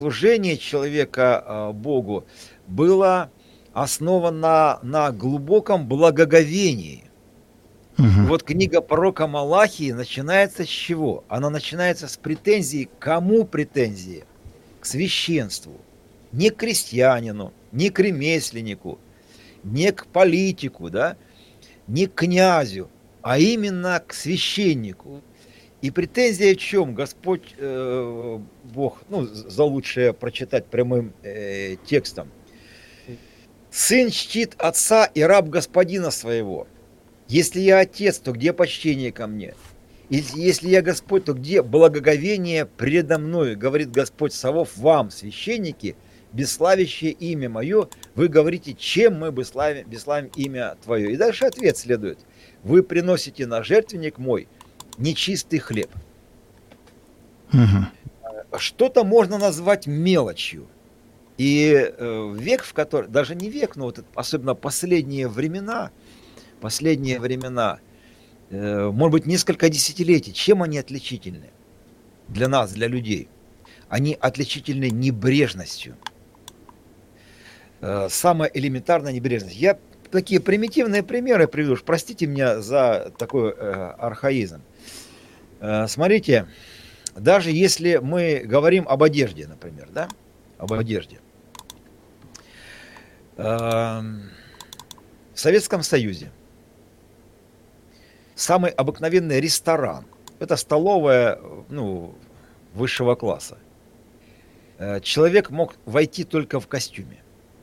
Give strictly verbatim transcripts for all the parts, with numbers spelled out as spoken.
служение человека э, Богу было основано на глубоком благоговении. И Мгм. вот книга пророка Малахии начинается с чего? Она начинается с претензий. Кому претензии? К священству. Не к крестьянину, не к ремесленнику, не к политику, да, не к князю, а именно к священнику. И претензия в чем? Господь э, Бог, ну, за лучшее прочитать прямым э, текстом. Сын чтит отца и раб господина своего. Если я отец, то где почтение ко мне? Если я Господь, то где благоговение предо мною? Говорит Господь Савов, вам, священники, бесславящее имя мое, вы говорите, чем мы бесславим, бесславим имя твое. И дальше ответ следует. Вы приносите на жертвенник мой нечистый хлеб. Мгм. Что-то можно назвать мелочью. И э, век, в который, даже не век, но вот это, особенно последние времена, последние времена, э, может быть, несколько десятилетий, чем они отличительны для нас, для людей? Они отличительны небрежностью. Э, самая элементарная небрежность. Я такие примитивные примеры приведу. Уж простите меня за такой э, архаизм. Э, смотрите, даже если мы говорим об одежде, например, да, об одежде. Э, в Советском Союзе самый обыкновенный ресторан. Это столовая, ну, высшего класса. Э, Человек мог войти только в костюме.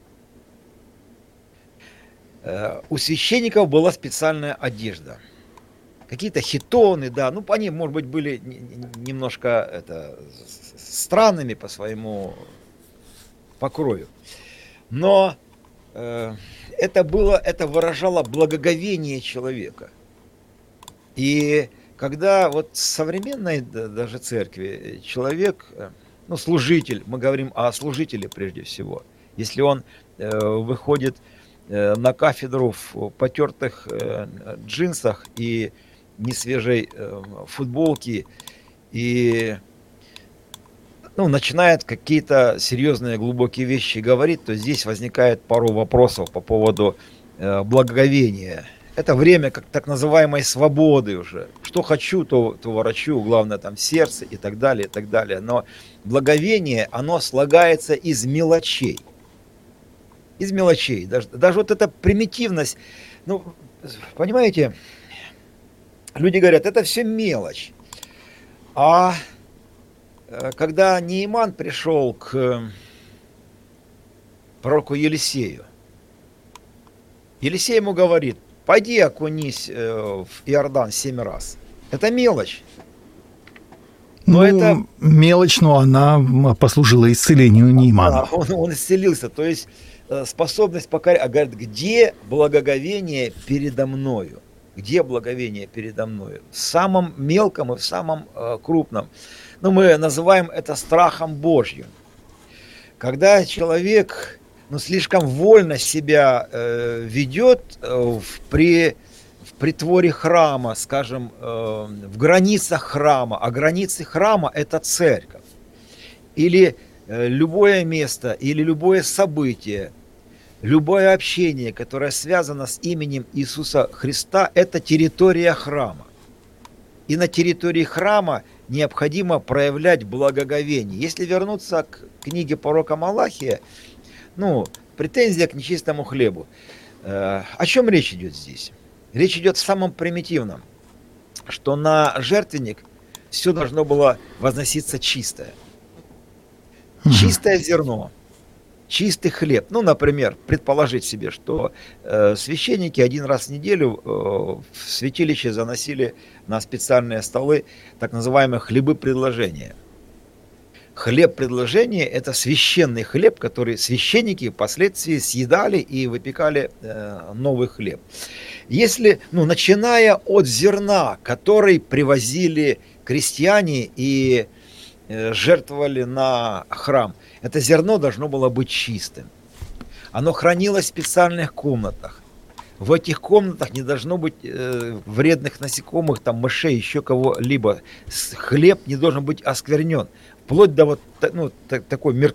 Э, У священников была специальная одежда. Какие-то хитоны, да, ну, они, может быть, были не- не- немножко это, с- странными по своему покрою. Но э, это было, это выражало благоговение человека. И когда вот в современной да, даже церкви человек, э, ну, служитель, мы говорим о служителе прежде всего, если он э, выходит э, на кафедру в потертых э, джинсах и несвежей э, футболке и ну, начинает какие-то серьезные глубокие вещи говорить, то здесь возникает пару вопросов по поводу э, благоговения. Это время как так называемой свободы уже. Что хочу, то, то ворочу, главное там сердце и так далее, и так далее. Но благоговение, оно слагается из мелочей. Из мелочей. Даже, даже вот эта примитивность. Ну, понимаете, люди говорят, это все мелочь. А э, когда Неиман пришел к э, пророку Елисею, Елисей ему говорит, пойди окунись э, в Иордан семь раз. Это мелочь. Но это, Ну, мелочь, но она м, послужила исцелению да, Неймана. он, он исцелился. То есть э, способность покорять. А говорит, где благоговение передо мною? Где благоговение передо мною? В самом мелком и в самом э, крупном. Ну, мы называем это страхом Божьим. Когда человек ну, слишком вольно себя э, ведет э, в, при, в притворе храма, скажем, э, в границах храма, а границы храма – это церковь. Или э, любое место, или любое событие, любое общение, которое связано с именем Иисуса Христа – это территория храма. И на территории храма необходимо проявлять благоговение. Если вернуться к книге пророка Малахия, ну, претензия к нечистому хлебу. Э, о чем речь идет здесь? Речь идет в самом примитивном, что на жертвенник все должно было возноситься чистое. Мгм. Чистое зерно, чистый хлеб. Ну, например, предположить себе, что э, священники один раз в неделю э, в святилище заносили на специальные столы так называемые хлебы предложения. Хлеб предложения – это священный хлеб, который священники впоследствии съедали и выпекали э, новый хлеб. Если, ну, начиная от зерна, который привозили крестьяне и э, жертвовали на храм, это зерно должно было быть чистым. Оно хранилось в специальных комнатах. В этих комнатах не должно быть э, вредных насекомых, там, мышей, еще кого-либо. С- Хлеб не должен быть осквернен. Вплоть до вот та- ну, та- такой